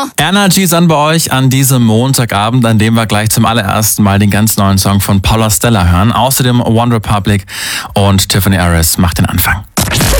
Energies an bei euch an diesem Montagabend, an dem wir gleich zum allerersten Mal den ganz neuen Song von Paula Stella hören. Außerdem One Republic und Tiffany Harris macht den Anfang.